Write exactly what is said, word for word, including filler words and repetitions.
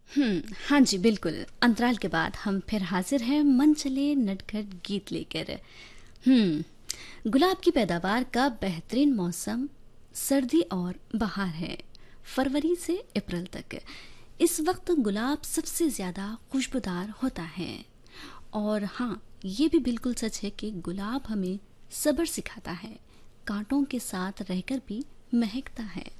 हम्म, हाँ जी, बिल्कुल। अंतराल के बाद हम फिर हाजिर हैं मन चले नटखट गीत लेकर। हम्म, गुलाब की पैदावार का बेहतरीन मौसम सर्दी और बहार है, फरवरी से अप्रैल तक। इस वक्त गुलाब सबसे ज़्यादा खुशबूदार होता है। और हाँ, ये भी बिल्कुल सच है कि गुलाब हमें सब्र सिखाता है, कांटों के साथ रहकर भी महकता है।